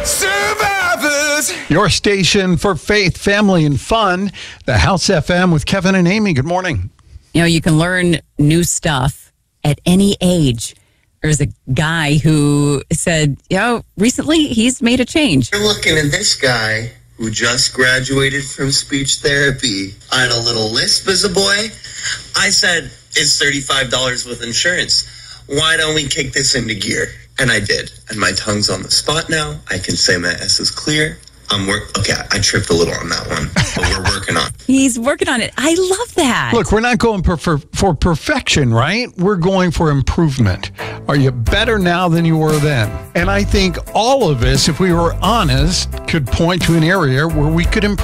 Survivors. Your station for faith, family, and fun. The House FM with Kevin and Amy. Good morning. You know, you can learn new stuff at any age. There's a guy who said, recently he's made a change. You're looking at this guy who just graduated from speech therapy. I had a little lisp as a boy. I said, it's $35 with insurance. Why don't we kick this into gear? And I did. And my tongue's on the spot now. I can say my S is clear. Okay, I tripped a little on that one, but we're working on it. He's working on it. I love that. Look, we're not going for perfection, right? We're going for improvement. Are you better now than you were then? And I think all of us, if we were honest, could point to an area where we could improve.